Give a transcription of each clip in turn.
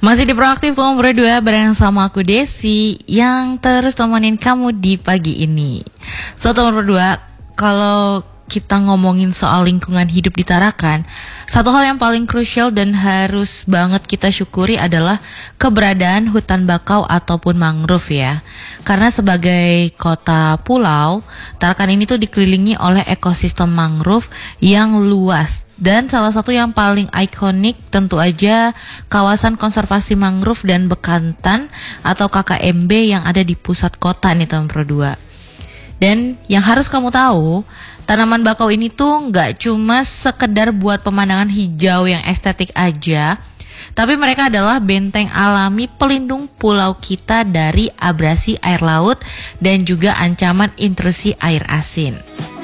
Masih di Proaktif nomor 2 bareng sama aku Desi yang terus temenin kamu di pagi ini. So nomor 2, kalau kita ngomongin soal lingkungan hidup di Tarakan, satu hal yang paling krusial dan harus banget kita syukuri adalah keberadaan hutan bakau ataupun mangrove ya. Karena sebagai kota pulau, Tarakan ini tuh dikelilingi oleh ekosistem mangrove yang luas. Dan salah satu yang paling ikonik tentu aja kawasan konservasi mangrove dan bekantan atau KKMB yang ada di pusat kota nih teman Pro 2. Dan yang harus kamu tahu, tanaman bakau ini tuh nggak cuma sekedar buat pemandangan hijau yang estetik aja, tapi mereka adalah benteng alami pelindung pulau kita dari abrasi air laut dan juga ancaman intrusi air asin.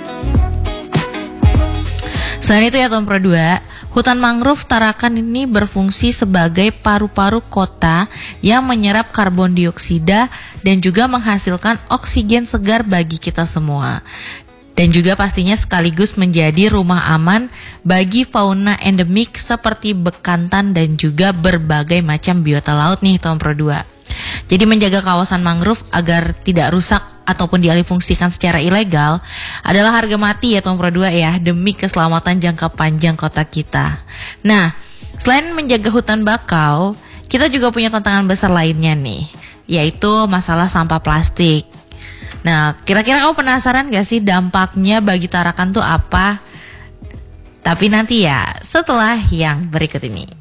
Selain itu ya Tom Pro 2, hutan mangrove Tarakan ini berfungsi sebagai paru-paru kota yang menyerap karbon dioksida dan juga menghasilkan oksigen segar bagi kita semua. Dan juga pastinya sekaligus menjadi rumah aman bagi fauna endemik seperti bekantan dan juga berbagai macam biota laut nih Tom Pro 2. Jadi menjaga kawasan mangrove agar tidak rusak ataupun dialihfungsikan secara ilegal adalah harga mati ya Tom Pro 2 ya, demi keselamatan jangka panjang kota kita. Nah, selain menjaga hutan bakau, kita juga punya tantangan besar lainnya nih, yaitu masalah sampah plastik. Nah, kira-kira kamu penasaran gak sih dampaknya bagi Tarakan tuh apa? Tapi nanti ya, setelah yang berikut ini.